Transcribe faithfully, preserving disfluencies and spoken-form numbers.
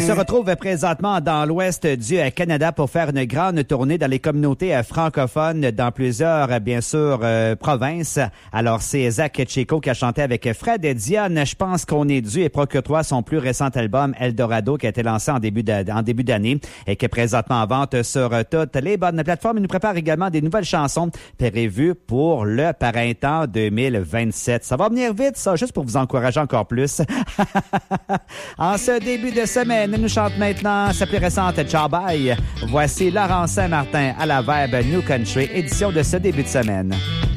Se retrouve présentement dans l'ouest du Canada pour faire une grande tournée dans les communautés francophones dans plusieurs, bien sûr, euh, provinces. Alors, c'est Zach Chico qui a chanté avec Fred et Diane. Je pense qu'on est dû et procure-toi son plus récent album Eldorado qui a été lancé en début de, en début d'année et qui est présentement en vente sur toutes les bonnes plateformes. Il nous prépare également des nouvelles chansons prévues pour le printemps deux mille vingt-sept. Ça va venir vite, ça, juste pour vous encourager encore plus. En ce début de semaine, elle nous chante maintenant sa plus récente Ciao Bye. Voici Laurent Saint-Martin à la Verbe New Country, édition de ce début de semaine.